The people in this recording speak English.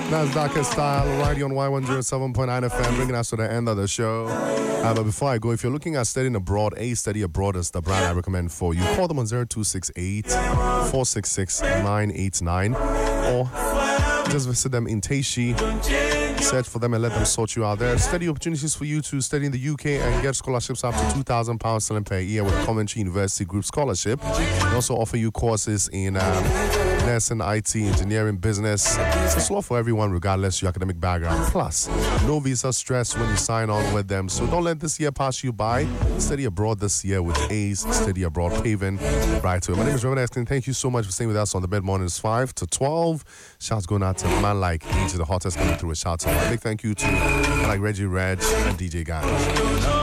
That's Darkest Style, right here on Y107.9 FM, bringing us to the end of the show. But before I go, if you're looking at studying abroad, Study Abroad is the brand I recommend for you. Call them on 0268 466 989 or just visit them in Teishi. Search for them and let them sort you out. There are study opportunities for you to study in the UK and get scholarships up to £2,000 sterling per year with Coventry University Group Scholarship. They also offer you courses in nursing, IT, engineering, business. It's a slot for everyone regardless of your academic background. Plus, no visa stress when you sign on with them. So don't let this year pass you by. Study abroad this year with A's Study Abroad, paving right to it. My name is Reverend Eskin. Thank you so much for staying with us on the Bed Mornings 5 to 12. Shouts going out to a man like DJ the Hottest coming through a shout out. A big thank you to like Reggie Reg and DJ Guy.